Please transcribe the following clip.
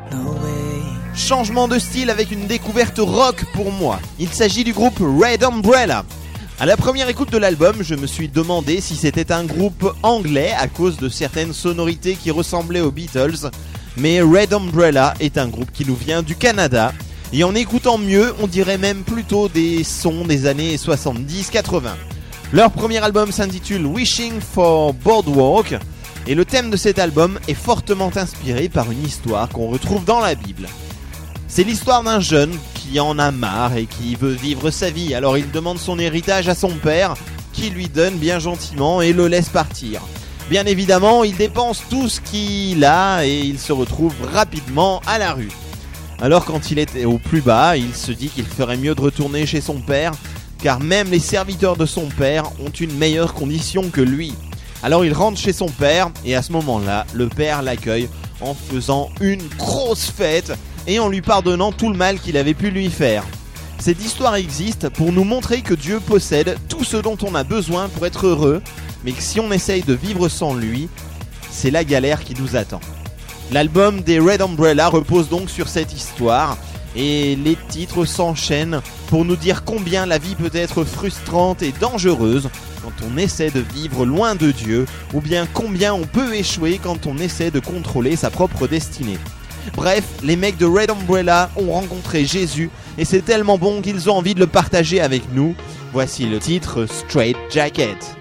Changement de style avec une découverte rock pour moi. Il s'agit du groupe Red Umbrella. À la première écoute de l'album, je me suis demandé si c'était un groupe anglais à cause de certaines sonorités qui ressemblaient aux Beatles. Mais Red Umbrella est un groupe qui nous vient du Canada. Et en écoutant mieux, on dirait même plutôt des sons des années 70-80. Leur premier album s'intitule Wishing for Boardwalk. Et le thème de cet album est fortement inspiré par une histoire qu'on retrouve dans la Bible. C'est l'histoire d'un jeune qui en a marre et qui veut vivre sa vie. Alors il demande son héritage à son père, qui lui donne bien gentiment et le laisse partir. Bien évidemment, il dépense tout ce qu'il a et il se retrouve rapidement à la rue. Alors quand il est au plus bas, il se dit qu'il ferait mieux de retourner chez son père, car même les serviteurs de son père ont une meilleure condition que lui. Alors il rentre chez son père et à ce moment-là, le père l'accueille en faisant une grosse fête et en lui pardonnant tout le mal qu'il avait pu lui faire. Cette histoire existe pour nous montrer que Dieu possède tout ce dont on a besoin pour être heureux, mais que si on essaye de vivre sans lui, c'est la galère qui nous attend. L'album des Red Umbrella repose donc sur cette histoire et les titres s'enchaînent pour nous dire combien la vie peut être frustrante et dangereuse quand on essaie de vivre loin de Dieu, ou bien combien on peut échouer quand on essaie de contrôler sa propre destinée. Bref, les mecs de Red Umbrella ont rencontré Jésus et c'est tellement bon qu'ils ont envie de le partager avec nous. Voici le titre Straight Jacket.